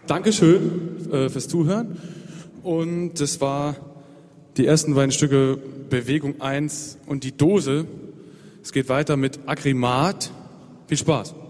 Dankeschön fürs Zuhören. Und das war die ersten beiden Stücke Bewegung 1 und die Dose. Es geht weiter mit Agrimat. Viel Spaß.